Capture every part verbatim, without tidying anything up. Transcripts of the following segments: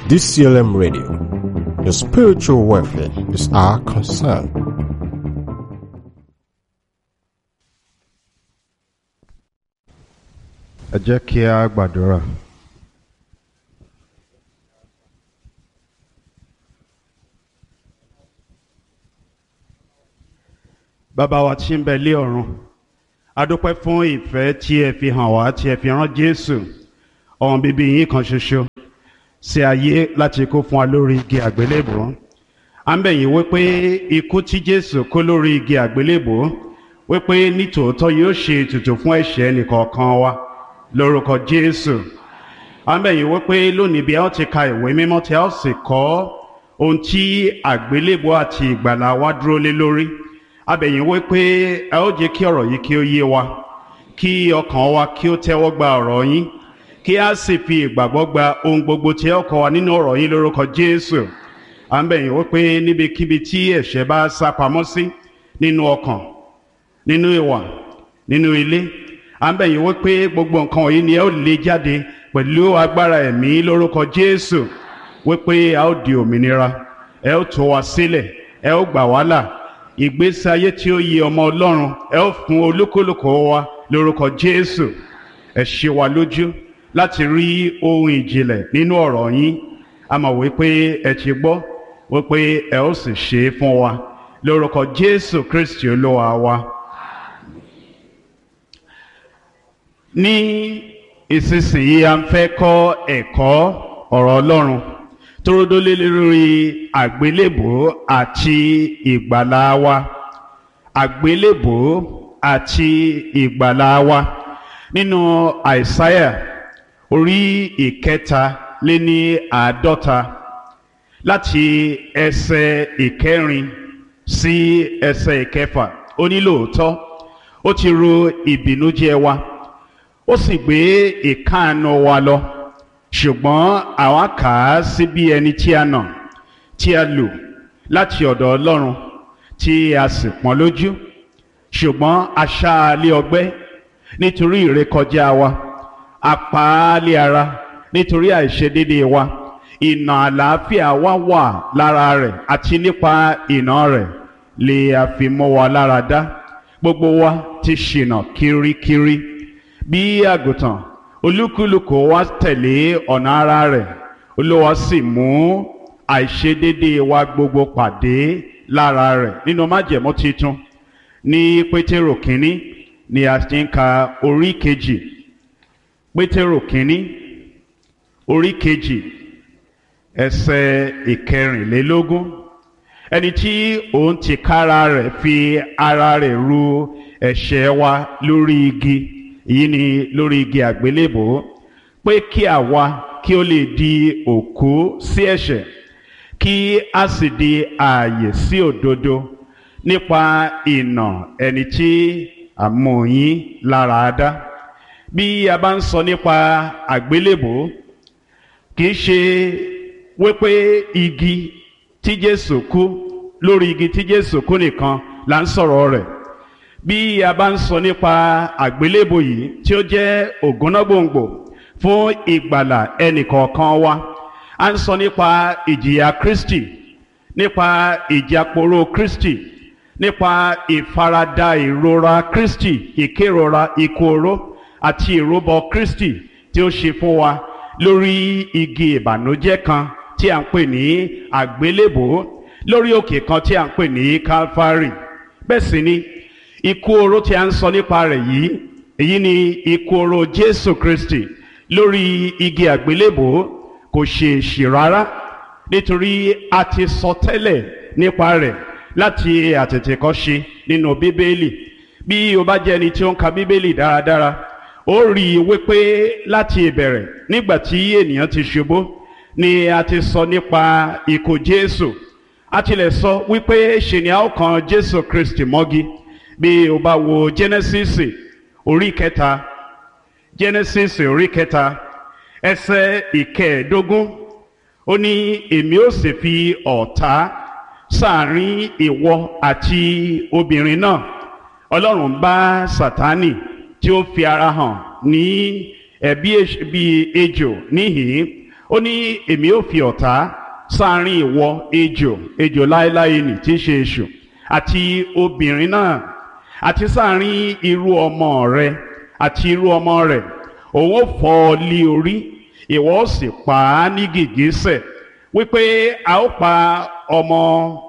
D C L M Radio. Your spiritual welfare is our concern. Ẹ jẹ́ kí a gbàdúrà. Bàbá wa tí ń bẹ lé ọ̀run, a dúpẹ́ fún ìfẹ́ tí ẹ fi hàn wá, tí ẹ fi rán Jésù, ọmọ bíbí yín kan ṣoṣo, sí ayé láti kú fún wa lórí igi àgbélébùú. À ń bẹ̀ yín wípé ikú tí Jésù kú lórí igi àgbélébùú, wípé nítòótọ́ yóò ṣe ètùtù fún ẹ̀ṣẹ̀ ẹnìkọ̀ọ̀kan wa lórúkọ Jésù. À ń bẹ̀ yín wípé lónìí bí a ó ti ka ìwé mímọ́ tí a ó sì kọ́ ohun tí àgbélébùú àti ìgbàlà wa dúró lé lórí. A bẹ̀ yín wípé ẹ ó jẹ́ kí ọ̀rọ̀ yìí kí ó yé wa, kí ọkàn wa kí ó tẹ́wọ́ gba ọ̀rọ̀ yín, kí a sì fi ìgbàgbọ́ gba ohun gbogbo tí ẹ ó kọ́ wa nínú ọ̀rọ̀ yín lórúkọ Jésù. À ń bẹ̀ yín wípé níbikíbi tí ẹ̀ṣẹ̀ bá sá pamọ́ sí, nínú ọkàn, nínú ìwà, nínú ilé, à ń bẹ̀ yín wípé gbogbo nǹkan wọ̀nyí ni ẹ ó lé jáde pẹ̀lú agbára ẹ̀mí lórúkọ Jésù, wípé a ó di òmìnira, ẹ ó tú wa sílẹ̀, ẹ ó gbà wá là. Ìgbésí ayé tí ó yẹ ọmọ Ọlọ́run ẹ ó fún olúkúlùkù wa lórúkọ Jésù. Ẹ ṣe wa lójú láti rí ohun ìjìnlẹ̀ nínú ọ̀rọ̀ yín. A mọ̀ wípé ẹ ti gbọ́ wípé ẹ ó sì ṣe é fún wa lórúkọ Jésù Kristi Olúwa wa. Ní ìsinsìnyí a ń fẹ́ kọ́ ẹ̀kọ́ ọ̀rọ̀ Ọlọ́run tó dólé lórí àgbélébùú àti ìgbàlà wa. Àgbélébùú àti ìgbàlà wa nínú Àìsáyà orí ìkẹta lé ní àádọ́ta láti ẹsẹ̀ ìkẹrin sí ẹsẹ̀ ìkẹfà. Ó ní lóòótọ́ ó ti ru ìbìnújẹ́ wa, ó sì gbé ìkáàánú wa lọ, ṣùgbọ́n àwa kà á sí bí ẹni tí a nà, tí a lù láti ọ̀dọ̀ Ọlọ́run, tí a sì pọ́n lójú. Ṣùgbọ́n a ṣá a lé ọgbẹ́ nítorí ìrékọjá wa, a pa á lé ara nítorí àìṣedéédéé wa. Ìnà àlàáfíà wa wà lára rẹ̀, àti nípa ìnà rẹ̀ lè a fi mọ́ wa lára dá. Gbogbo wa ti ṣìnà kirikiri bí àgùntàn, olúkúlùkù wa tẹ̀lé ọ̀nà ara rẹ̀, Olúwa sì mú àìṣedéédéé wa gbogbo pàdé lára rẹ̀. Nínú májẹ̀mú titun ní Pétérù kínní ni a ti ń ka orí kejì. Pétérù kínní orí kejì ẹsẹ̀ ìkẹrìnlélógún. Ẹni tí òun tìkára rẹ̀ fi ara rẹ̀ ru ẹ̀ṣẹ̀ wa lórí igi, èyí ni lórí igi àgbélébùú, pé kí àwa kí ó lè di òkú sí ẹ̀ṣẹ̀, kí a sì di ààyè sí òdodo nípa ìnà ẹni tí a mú yín lára dá. Bí a bá ń sọ nípa àgbélébùú, kì í ṣe wípé igi tí Jésù kú, lórí igi tí Jésù kú nìkan là ń sọ̀rọ̀ rẹ̀. Bí a bá ń sọ nípa àgbélébùú yìí tí ó jẹ́ ògúnnágbòǹgbò fún ìgbàlà ẹnìkọ̀ọ̀kan wa, a ń sọ nípa ìjìyà Kristi, nípa ìjàporó Kristi, nípa ìfaradà ìrora Kristi, ìkérora ikú oró àti ìrúbọ Kristi tí ó ṣe fún wa lórí igi ìbànújẹ́ kan tí a ń pè ní àgbélébùú, lórí òkè kan tí a ń pè ní Calvary. Bẹ́ẹ̀ sì ni ikú oró tí a ń sọ nípa rẹ̀ yìí, èyí ni ikú oró Jésù Kristi lórí igi àgbélébùú kò ṣe èṣì rárá, nítorí a ti sọ tẹ́lẹ̀ nípa rẹ̀ láti àtètèkọ́ṣe nínú Bíbélì. Bí o bá jẹ́ ẹni tí ó ń ka Bíbélì dáradára, ó rí i wípé láti ìbẹ̀rẹ̀ nígbà tí ènìyàn ti ṣubú ni a ti sọ nípa ikú Jésù. A tilẹ̀ sọ wípé ṣe ni a ó kan Jésù Kristi mọ́gi. Bí o bá wo Genesis orí kẹta, Genesis orí kẹta ẹsẹ̀ ìkẹẹ̀ẹ́dógún, ó ní èmi ó sì fi ọ̀tá sáàrin ìwọ àti obìnrin náà. Ọlọ́run bá Sátánì tí ó fi ara hàn ní ẹ̀bí bí ejò níhìn, ó ní èmi ó fi ọ̀tá sáàrin ìwọ ejò ejò láéláé nì tí í ṣe èṣù àti obìnrin náà àti sáàrin irú ọmọ rẹ àti irú ọmọ rẹ òun ó fọ́ ọ lé orí ìwọ ó sì pa á ní gìgísẹ̀ wípé a ó pa ọmọ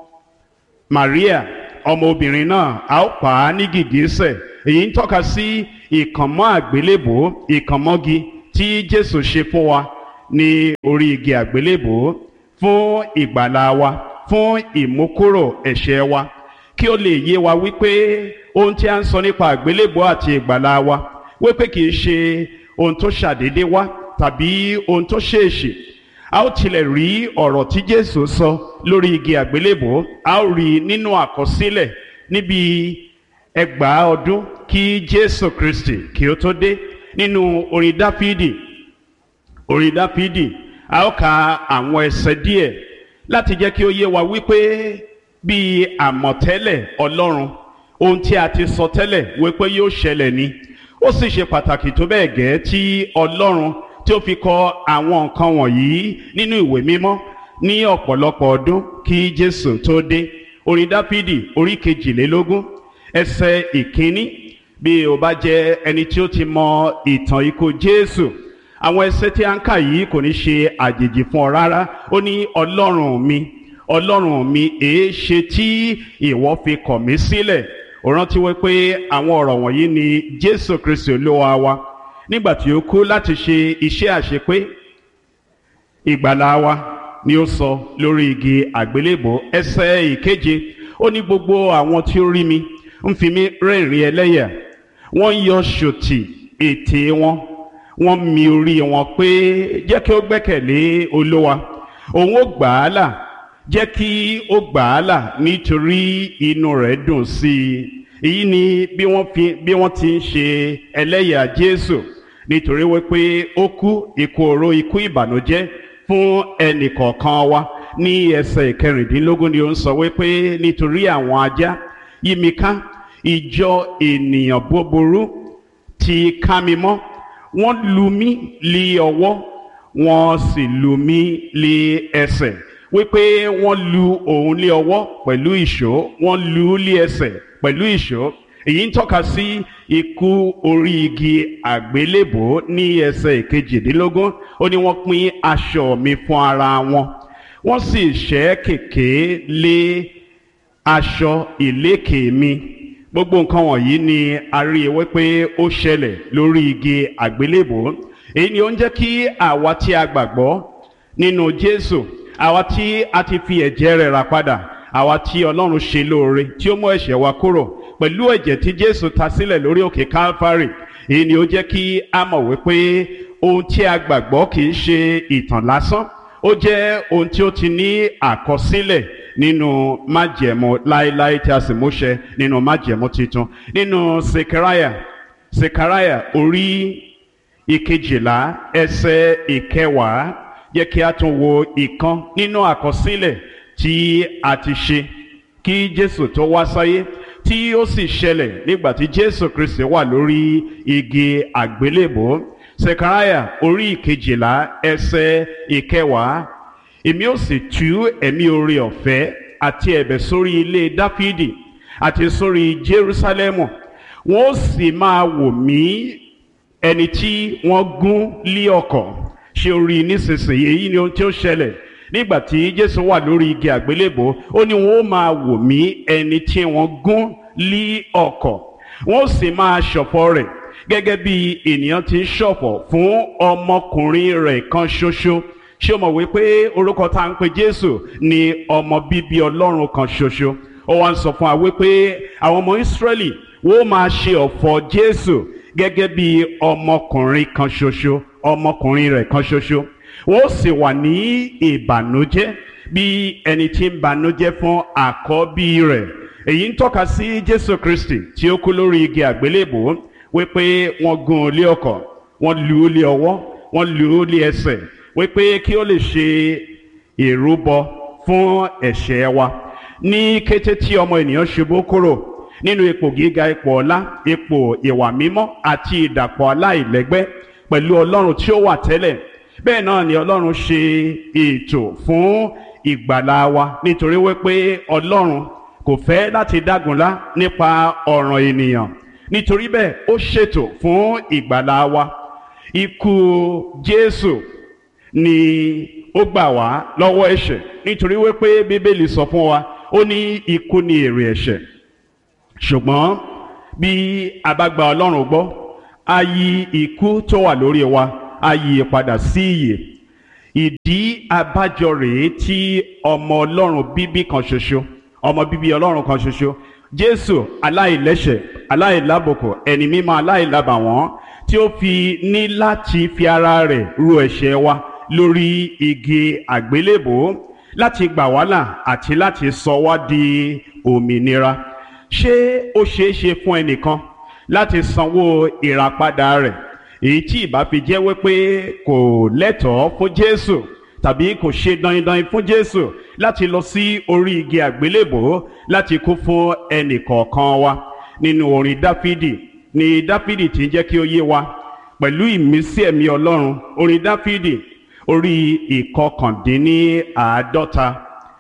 Maria ọmọ obìnrin náà a ó pa á ní gìgísẹ̀. Èyí ń tọ́ka sí ìkànmọ́ àgbélébò ìkànmọ́gi tí Jésù ṣe fún wa ní orí igi àgbélébò fún ìgbàlà wa fún ìmúkúrò ẹ̀ṣẹ̀ wa kí ó lè yé wa wípé ohun tí a ń sọ nípa àgbélébò àti ìgbàlà wa wípé kì í ṣe ohun tó ṣàdédé wá tàbí ohun tó ṣèèṣì. A ó tilẹ̀ rí ọ̀rọ̀ tí Jésù sọ lórí igi àgbélébò a ó rí nínú àkọsílẹ̀ níbi ẹgbàá ọdún kí Jésù Kristi kí ó tó dé nínú orin Dáfídì orin Dáfídì a ó ka àwọn ẹsẹ̀ díẹ̀ láti jẹ́ kí ó yé wa wípé bí àmọ̀tẹ́lẹ̀ Ọlọ́run ohun tí a ti sọ tẹ́lẹ̀ wípé yóò ṣẹlẹ̀ ni ó sì ṣe pàtàkì tó bẹ́ẹ̀ gẹ́ tí Ọlọ́run tí ó fi kọ àwọn nǹkan wọ̀nyí nínú ìwé mímọ́ ní ọ̀pọ̀lọpọ̀ ọdún kí Jésù tó dé. Orin Dáfídì orí kejìlélógún ẹsẹ̀ ìkíní bí o bá jẹ́ ẹni tí ó ti mọ ìtàn ikú Jésù àwọn ẹsẹ̀ tí a ń kà yìí kò ní ṣe àjèjì fún ọ rárá. Ó ní Ọlọ́run mi Ọlọ́run mi èé ṣe tí ìwọ fi kọ̀ mí sílẹ̀. Ó rántí wípé àwọn ọ̀rọ̀ wọ̀nyí ni Jésù Kristi Olúwa wa nígbà tí ó kú láti ṣe iṣẹ́ àṣepé ìgbàlà wa ni ó sọ lórí igi àgbélébò. Ẹsẹ̀ ìkeje ó ní gbogbo àwọn tí ó rí mi ń fi mí rẹ́rìn ẹlẹ́yà wọ́n yọ ṣòtì ètè wọn wọ́n mi orí wọn pé jẹ́ kí ó gbẹ́kẹ̀lé Olúwa òun ó gbà á là jẹ́ kí ó gbà á là nítorí inú rẹ̀ dùn sí i. Èyí ni bí wọ́n fi bí wọ́n ti ń ṣe ẹlẹ́yà Jésù nítorí wípé ó kú ikú oró ikú ìbànújẹ́ fún ẹnì kọ̀ọ̀kan wa. Ní ẹsẹ̀ ìkẹrìndínlógún ni ó ń sọ wípé nítorí àwọn ajá yí mi ká ìjọ ènìyàn búburú ti ká mi mọ́ wọ́n lù mí lé ọwọ́ wọ́n sì lù mí lé ẹsẹ̀ wípé wọ́n lù òun lé ọwọ́ pẹ̀lú ìṣó wọ́n lù ú lé ẹsẹ̀ pẹ̀lú ìṣó. Èyí ń tọ́ka sí ikú orí igi àgbélébò. Ní ẹsẹ̀ ìkejìdínlógún ó ní wọ́n pín aṣọ mi fún ara wọn wọ́n sì ṣẹ́ kèké lé aṣọ ìlékè mi. Gbogbo nǹkan wọ̀nyí ni a rí i wípé ó ṣẹlẹ̀ lórí igi àgbélébò. Èyí ni ó ń jẹ́ kí àwa tí a gbàgbọ́ nínú Jésù àwa tí a ti fi ẹ̀jẹ̀ rẹ̀ rà padà àwa tí Ọlọ́run ṣe lóore tí ó mú ẹ̀ṣẹ̀ wa kúrò pẹ̀lú ẹ̀jẹ̀ tí Jésù ta sílẹ̀ lórí òkè Calvary. Èyí ni ó jẹ́ kí a mọ̀ wípé ohun tí a gbàgbọ́ kì í ṣe ìtàn lásán ó jẹ́ ohun tí ó ti ní àkọsílẹ̀ nínú májẹ̀mú láéláé tí a sì múṣẹ nínú májẹ̀mú titun. Nínú Sekaraya Sekaraya orí ìkejìlá ẹsẹ̀ ìkẹwàá jẹ́ kí a tún wo ìkan nínú àkọsílẹ̀ tí a ti ṣe kí Jésù tó wá sáyé tí ó sì ṣẹlẹ̀ nígbà tí Jésù Kristi wà lórí igi àgbélébò. Sekaraya orí ìkejìlá ẹsẹ̀ ìkẹwàá èmi ó sì tú ẹ̀mí oore ọ̀fẹ́ àti ẹ̀bẹ̀ sórí ilé Dáfídì àti sórí Jerúsálẹ́mù wọ́n ó sì máa wò mí ẹni tí wọ́n gún lé ọ̀kọ̀. Ṣé o rí nísinsìnyí? Èyí ni ohun tí ó ṣẹlẹ̀ nígbà tí Jésù wà lórí igi àgbélébò. Ó ní wọ́n ó máa wò mí ẹni tí wọ́n gún lé ọ̀kọ̀ wọ́n ó sì máa ṣọ̀fọ̀ rẹ̀ gẹ́gẹ́ bí ènìyàn ti ń ṣọ̀fọ̀ fún ọmọkùnrin rẹ̀ kan ṣoṣo. Ṣé o mọ̀ wípé orúkọ tá à ń pe Jésù ni ọmọ bíbí Ọlọ́run kan ṣoṣo? Ó wá ń sọ fún wa wípé àwọn ọmọ Ísírẹ́lì wọ́n máa ṣe ọ̀fọ̀ Jésù gẹ́gẹ́ bí ọmọkùnrin kan ṣoṣo ọmọkùnrin rẹ̀ kan ṣoṣo. Wọ́n sì wà ní ìbànújẹ́ bí ẹni tí ń bànújẹ́ fún àkọ́bí rẹ̀. Èyí ń tọ́ka sí Jésù Kristi tí ó kú lórí igi àgbélébò wípé wọ́n gún un lé ọ̀kọ̀ wọ́n lù ú lé ọwọ́ wọ́n lù ú lé ẹsẹ̀ wípé kí ó lè ṣe ìrúbọ fún ẹ̀ṣẹ̀ wa. Ní kété tí ọmọ ènìyàn ṣubú kúrò nínú ipò gíga ipò ọlá ipò ìwà mímọ́ àti ìdàpọ̀ aláìlẹ́gbẹ́ pẹ̀lú Ọlọ́run tí ó wà tẹ́lẹ̀ bẹ́ẹ̀ náà ni Ọlọ́run ṣe ètò fún ìgbàlà wa, nítorí wípé Ọlọ́run kò fẹ́ láti dágunlá nípa ọ̀ràn ènìyàn. Nítorí bẹ́ẹ̀ ó ṣètò fún ìgbàlà wa. Ikú Jésù ni ó gbà wá lọ́wọ́ ẹ̀ṣẹ̀, nítorí wípé Bíbélì sọ fún wa, ó ní ikú ni èrè ẹ̀ṣẹ̀. Ṣùgbọ́n bí a bá gba Ọlọ́run gbọ́, a yí ikú tó wà lórí wa, a yí padà sí ìyè. Ìdí abájọ rèé tí ọmọ Ọlọ́run bíbí kan ṣoṣo, ọmọ bíbí Ọlọ́run kan ṣoṣo, Jésù aláìlẹ́ṣẹ̀, aláìlábùkù, ẹni mímọ́, aláìlábàwọ́n, tí ó fi ní láti fi ara rẹ̀ ru ẹ̀ṣẹ̀ wa lórí igi àgbélébùú, láti gbà wá là àti láti sọ wá di òmìnira. Ṣé ó ṣeé ṣe fún ẹnìkan láti sanwó ìràpadà rẹ̀, èyí tí ìbá fi jẹ́ wípé kò lẹ́tọ̀ọ́ fún Jésù, tàbí kò ṣe dandan fún Jésù láti lọ sí orí igi àgbélébùú láti kú fún ẹnìkọ̀ọ̀kan wa? Nínú orin Dáfídì ni Dáfídì tí ń jẹ́ kí ó yé wa pẹ̀lú ìmísí ẹ̀mí Ọlọ́run. Orin Dáfídì orí ìkọkàndínníàádọ́ta,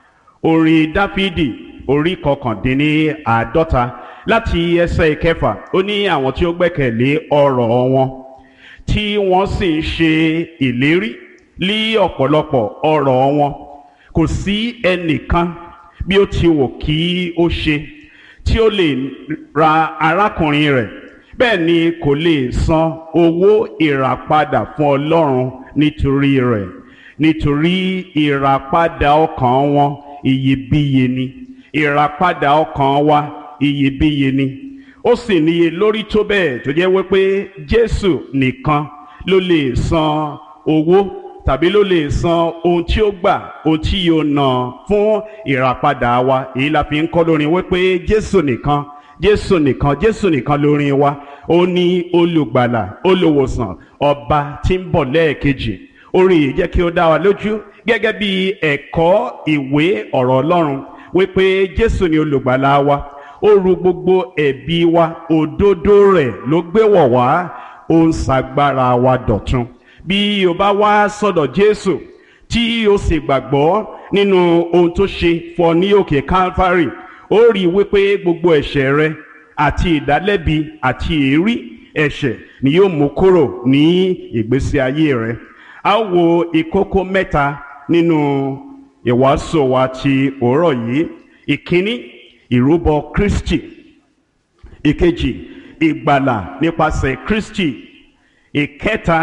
orin Dáfídì orí ìkọkàndínníàádọ́ta láti ẹsẹ̀ ìkẹfà, ó ní àwọn tí ó gbẹ́kẹ̀lé ọ̀rọ̀ wọn tí wọ́n sì ń ṣe ìlérí lí ọ̀pọ̀lọpọ̀ ọ̀rọ̀ wọn, kò sí ẹnìkan bí ó ti wù kí ó ṣe tí ó lè ra arákùnrin rẹ̀, bẹ́ẹ̀ ni kò lè san owó ìràpadà fún Ọlọ́run nítorí rẹ̀, nítorí ìràpadà ọkàn wọn iyebíye ni, ìràpadà ọkàn wa iyebíye ni. Ó sì níye lórí tó bẹ́ẹ̀ tó jẹ́ wípé Jésù nìkan ló lè san owó, tàbí ló lè san ohun tí ó gbà, ohun tí yóò ná fún ìràpadà wa. Èyí la fi ń kọ́ lórin wípé Jésù nìkan, Jésù nìkan, Jésù nìkan lórin wa. Ó ní olùgbàlà, olùwòsàn, ọba tí ń bọ̀ lẹ́ẹ̀kejì. Orin yìí jẹ́ kí ó dá wa lójú gẹ́gẹ́ bí ẹ̀kọ́ ìwé ọ̀rọ̀ Ọlọ́run wípé Jésù ni olùgbàlà wa. Ó ru gbogbo ẹ̀bi wa, òdodo rẹ̀ ló gbé wọ̀ wá, ó ń ṣagbára wa dọ̀tun. Bí o bá wá sọ́dọ̀ Jésù tí o sì gbàgbọ́ nínú ohun tó ṣe fún ọ ní òkè Calvary, ó rí i wípé gbogbo ẹ̀ṣẹ̀ rẹ àti ìdálẹ́bi àti èérí ẹ̀ṣẹ̀ ni yóò mú kúrò ní ìgbésí ayé rẹ. A wo ìkókó mẹ́ta nínú ìwàásù wa ti òórọ̀ yìí. Ìkíní, ìrúbọ Kristi. Ìkejì, ìgbàlà nípasẹ̀ Kristi. Ìkẹta,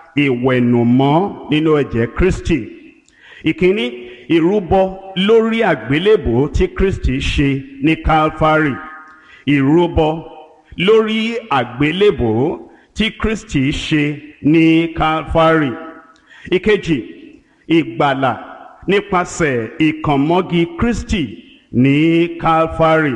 ìwẹ̀nùmọ́ nínú ẹ̀jẹ̀ Kristi. Ìkíní, ìrúbọ lórí àgbélébùú tí Kristi ṣe ní Calvary. Ìrúbọ lórí àgbélébùú tí Kristi ṣe ní Calvary. Ìkejì, ìgbàlà nípasẹ̀ ìkànmọ́gi Kristi ní Calvary.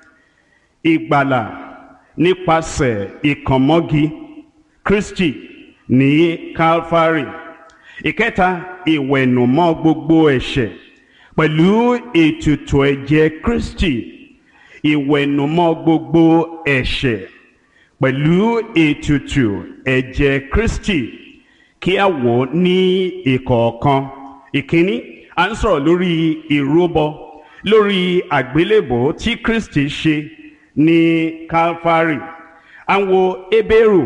Ìgbàlà nípasẹ̀ ìkànmọ́gi Kristi ní Calvary. Ìkẹta, ìwẹ̀nùmọ́ gbogbo ẹ̀ṣẹ̀ pẹ̀lú ètùtù ẹ̀jẹ̀ Kristi. Ìwẹ̀nùmọ́ gbogbo ẹ̀ṣẹ̀ pẹ̀lú ètùtù ẹ̀jẹ̀ Kristi. Kí a wò ní ìkọ̀ọ̀kan. Ìkíní, à ń sọ̀rọ̀ lórí ìrúbọ lórí àgbélébùú tí Kristi ṣe ní Calvary. À ń wo Hébérù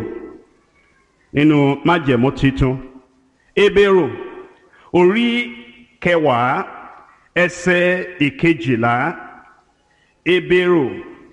nínú májẹ̀mú titun. Hébérù orí kẹwàá ẹsẹ̀ ìkejìlá. Hébérù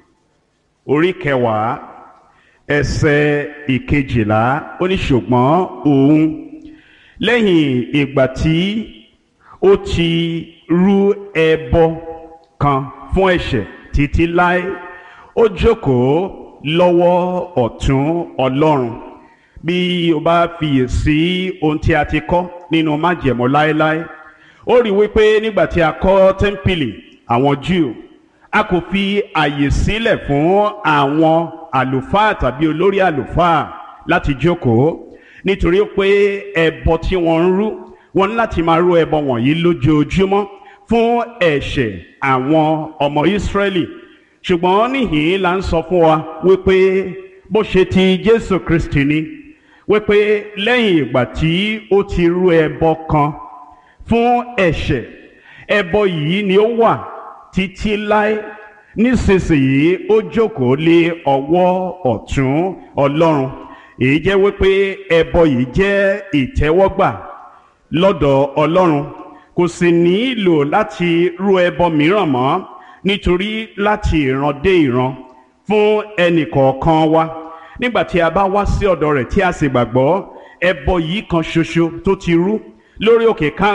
orí kẹwàá ẹsẹ̀ ìkejìlá, ó ní ṣùgbọ́n òun lẹ́yìn ìgbà tí ó ti rú ẹbọ kan fún ẹ̀ṣẹ̀ títí láé, ó jókòó lọ́wọ́ ọ̀tún Ọlọ́run. Bí o bá fiyèsí ohun tí a ti kọ́ nínú májẹ̀mú láéláé, ó rí wípé nígbà tí a kọ́ tẹ́ḿpìlì àwọn Júù, a kò fi àyè sílẹ̀ fún àwọn àlùfáà tàbí olórí àlùfáà láti jókòó, nítorí pé ẹbọ tí wọ́n ń rú, wọ́n ní láti máa rú ẹbọ wọ̀nyí lójoojúmọ́ fún ẹ̀ṣẹ̀ àwọn ọmọ Ísírẹ́lì. Ṣùgbọ́n níhìn-ín là ń sọ fún wa wípé bó ṣe ti Jésù Kristi ni, wípé lẹ́yìn ìgbà tí ó ti rú ẹbọ kan fún ẹ̀ṣẹ̀, ẹbọ yìí ni ó wà títí láé. Nísinsìnyí ó jókòó lé ọwọ́ ọ̀tún Ọlọ́run. Èyí jẹ́ wípé ẹbọ yìí jẹ́ ìtẹ́wọ́gbà lọ́dọ̀ Ọlọ́run. Kò sì nílò láti rú ẹbọ mìíràn mọ́, nítorí láti ìran dé ìran fún ẹnì kọ̀ọ̀kan wa, nígbà tí a bá wá sí ọ̀dọ̀ rẹ̀ tí a sì gbàgbọ́, ẹbọ yìí kan ṣoṣo tó ti rú lórí òkè ká